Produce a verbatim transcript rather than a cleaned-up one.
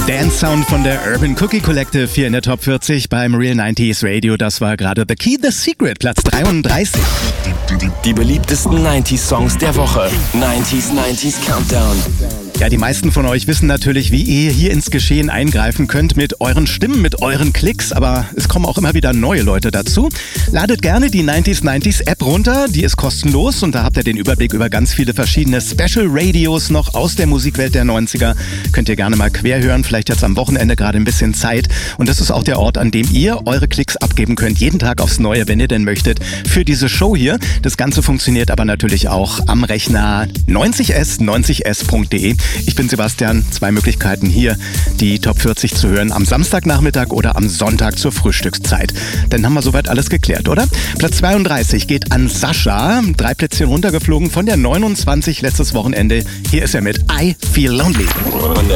Dance Sound von der Urban Cookie Collective hier in der Top vierzig beim Real neunziger Radio. Das war gerade The Key, The Secret, Platz dreiunddreißig. Die beliebtesten neunziger Songs der Woche. neunziger neunziger Countdown. Ja, die meisten von euch wissen natürlich, wie ihr hier ins Geschehen eingreifen könnt mit euren Stimmen, mit euren Klicks, aber es kommen auch immer wieder neue Leute dazu. Ladet gerne die neunziger neunziger App runter, die ist kostenlos und da habt ihr den Überblick über ganz viele verschiedene Special Radios noch aus der Musikwelt der neunziger. Könnt ihr gerne mal quer hören, vielleicht jetzt am Wochenende gerade ein bisschen Zeit. Und das ist auch der Ort, an dem ihr eure Klicks abgeben könnt, jeden Tag aufs Neue, wenn ihr denn möchtet, für diese Show hier. Das Ganze funktioniert aber natürlich auch am Rechner neunzig S, neunzig S Punkt de. Ich bin Sebastian, zwei Möglichkeiten hier, die Top vierzig zu hören, am Samstagnachmittag oder am Sonntag zur Frühstückszeit. Dann haben wir soweit alles geklärt, oder? Platz zweiunddreißig geht an Sascha, drei Plätzchen runtergeflogen von der neunundzwanzig letztes Wochenende. Hier ist er mit I Feel Lonely.